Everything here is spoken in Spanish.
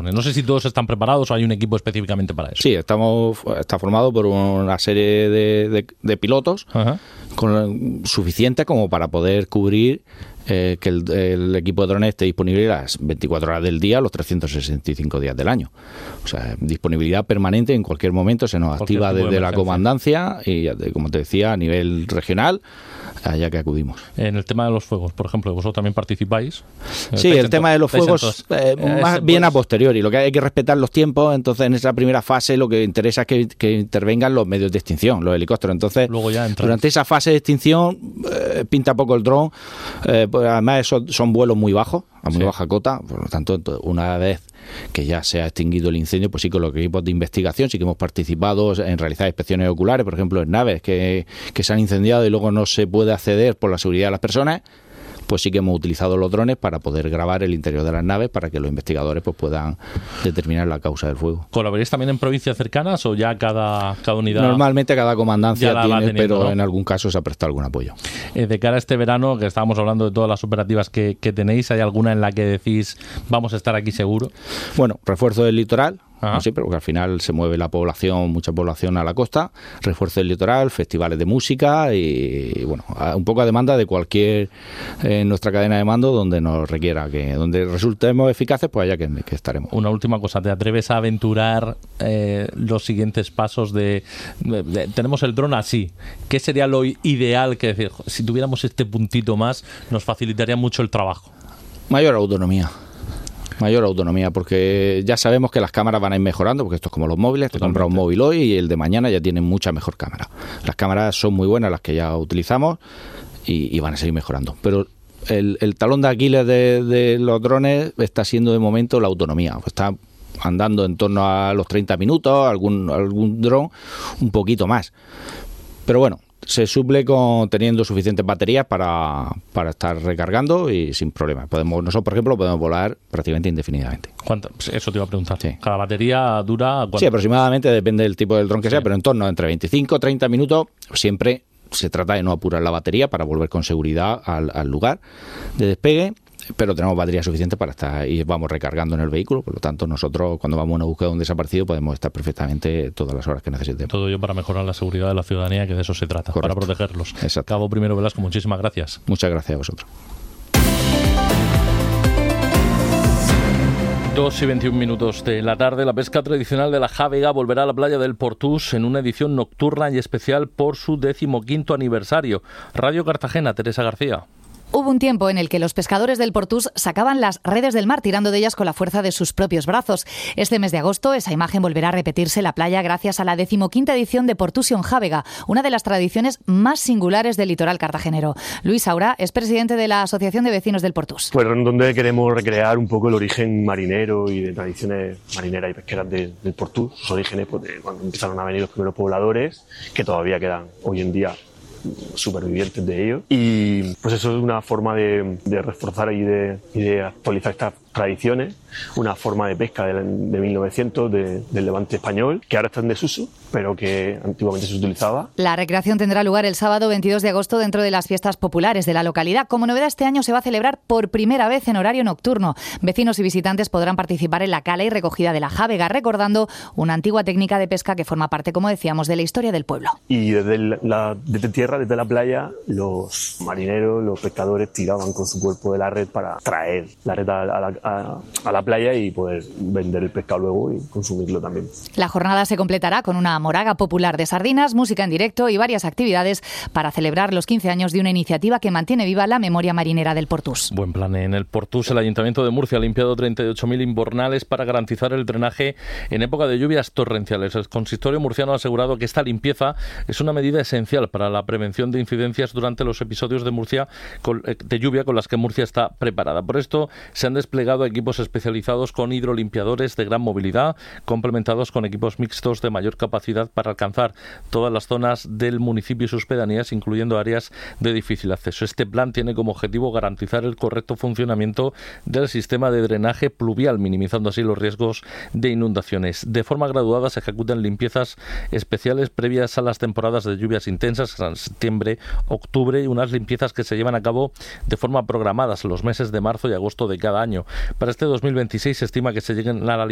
drones. No sé si todos están preparados o hay un equipo específicamente para eso. Sí, está formado por una serie de pilotos suficientes como para poder cubrir que el equipo de drones esté disponible las 24 horas del día, los 365 días del año. O sea, disponibilidad permanente en cualquier momento, se nos activa desde la comandancia y, como te decía, a nivel regional, allá que acudimos. En el tema de los fuegos, por ejemplo, vosotros también participáis. Sí, el tema de los fuegos más bien a posteriori. Lo que hay que respetar los tiempos, entonces en esa primera fase lo que interesa es que intervengan los medios de extinción, los helicópteros. Entonces, luego ya durante esa fase de extinción pinta poco el dron. Pues además son vuelos muy bajos, a muy baja cota, por lo tanto, una vez que ya se ha extinguido el incendio, pues sí, con los equipos de investigación sí que hemos participado en realizar inspecciones oculares, por ejemplo, en naves que se han incendiado y luego no se puede acceder por la seguridad de las personas. Pues sí que hemos utilizado los drones para poder grabar el interior de las naves para que los investigadores pues puedan determinar la causa del fuego. ¿Colaboráis también en provincias cercanas o ya cada unidad? Normalmente cada comandancia tiene, pero ¿no? En algún caso se ha prestado algún apoyo. De cara a este verano, que estábamos hablando de todas las operativas que tenéis, ¿hay alguna en la que decís vamos a estar aquí seguro? Bueno, refuerzo del litoral. Sí, pero que al final se mueve mucha población a la costa, refuerzo del litoral, festivales de música y bueno, un poco a demanda de cualquier nuestra cadena de mando donde nos requiera, donde resultemos eficaces, pues allá que estaremos. Una última cosa, ¿te atreves a aventurar los siguientes pasos tenemos el dron así? ¿Qué sería lo ideal? Que decir, si tuviéramos este puntito más, nos facilitaría mucho el trabajo. Mayor autonomía, porque ya sabemos que las cámaras van a ir mejorando, porque esto es como los móviles, te compras un móvil hoy y el de mañana ya tiene mucha mejor cámara. Las cámaras son muy buenas, las que ya utilizamos, y van a seguir mejorando. Pero el talón de Aquiles de los drones está siendo de momento la autonomía. Está andando en torno a los 30 minutos, algún dron un poquito más. Pero bueno, se suple teniendo suficientes baterías para estar recargando y sin problemas. Nosotros, por ejemplo, podemos volar prácticamente indefinidamente. ¿Cuánto? Eso te iba a preguntar. Sí. ¿Cada batería dura cuánto? Sí, aproximadamente, depende del tipo del dron que sea, pero en torno entre 25 y 30 minutos. Siempre se trata de no apurar la batería para volver con seguridad al lugar de despegue. Pero tenemos batería suficiente para estar y vamos recargando en el vehículo, por lo tanto nosotros cuando vamos a una búsqueda de un desaparecido podemos estar perfectamente todas las horas que necesitemos. Todo ello para mejorar la seguridad de la ciudadanía, que de eso se trata. Correcto. Para protegerlos. Exacto. Cabo Primero Velasco, muchísimas gracias. Muchas gracias a vosotros. 2:21 de la tarde, la pesca tradicional de la Jábega volverá a la playa del Portús en una edición nocturna y especial por su 15º aniversario. Radio Cartagena, Teresa García. Hubo un tiempo en el que los pescadores del Portús sacaban las redes del mar tirando de ellas con la fuerza de sus propios brazos. Este mes de agosto esa imagen volverá a repetirse en la playa gracias a la 15ª edición de Portusion Jábega, una de las tradiciones más singulares del litoral cartagenero. Luis Saura es presidente de la Asociación de Vecinos del Portús. Pues donde queremos recrear un poco el origen marinero y de tradiciones marineras y pesqueras del Portús, sus orígenes pues, de cuando empezaron a venir los primeros pobladores, que todavía quedan hoy en día supervivientes de ellos, y pues eso es una forma de reforzar y de actualizar estas tradiciones, una forma de pesca de 1900 del levante español, que ahora está en desuso, pero que antiguamente se utilizaba. La recreación tendrá lugar el sábado 22 de agosto dentro de las fiestas populares de la localidad. Como novedad, este año se va a celebrar por primera vez en horario nocturno. Vecinos y visitantes podrán participar en la cala y recogida de la Jábega, recordando una antigua técnica de pesca que forma parte, como decíamos, de la historia del pueblo. Y desde tierra, desde la playa, los marineros, los pescadores tiraban con su cuerpo de la red para traer la red a la playa y poder vender el pescado luego y consumirlo también. La jornada se completará con una moraga popular de sardinas, música en directo y varias actividades para celebrar los 15 años de una iniciativa que mantiene viva la memoria marinera del Portús. Buen plan. En el Portús, el Ayuntamiento de Murcia ha limpiado 38.000 invernales para garantizar el drenaje en época de lluvias torrenciales. El consistorio murciano ha asegurado que esta limpieza es una medida esencial para la prevención de incidencias durante los episodios de lluvia con las que Murcia está preparada. Por esto se han desplegado equipos especializados con hidrolimpiadores de gran movilidad, complementados con equipos mixtos de mayor capacidad para alcanzar todas las zonas del municipio y sus pedanías, incluyendo áreas de difícil acceso. Este plan tiene como objetivo garantizar el correcto funcionamiento del sistema de drenaje pluvial, minimizando así los riesgos de inundaciones. De forma graduada se ejecutan limpiezas especiales previas a las temporadas de lluvias intensas, en septiembre, octubre, y unas limpiezas que se llevan a cabo de forma programada en los meses de marzo y agosto de cada año. Para este 2026 se estima que se lleguen a la